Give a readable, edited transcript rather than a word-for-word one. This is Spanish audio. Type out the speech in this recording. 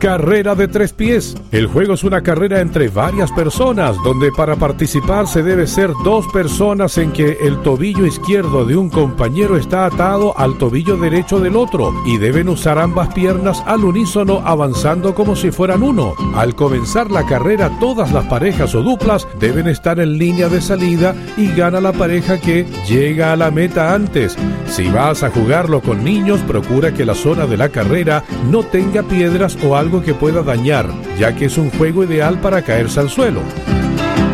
Carrera de 3 pies. El juego es una carrera entre varias personas, donde para participar se debe ser 2 personas en que el tobillo izquierdo de un compañero está atado al tobillo derecho del otro y deben usar ambas piernas al unísono avanzando como si fueran uno. Al comenzar la carrera, todas las parejas o duplas deben estar en línea de salida y gana la pareja que llega a la meta antes. Si vas a jugarlo con niños, procura que la zona de la carrera no tenga piedras o algo que pueda dañar, ya que es un juego ideal para caerse al suelo.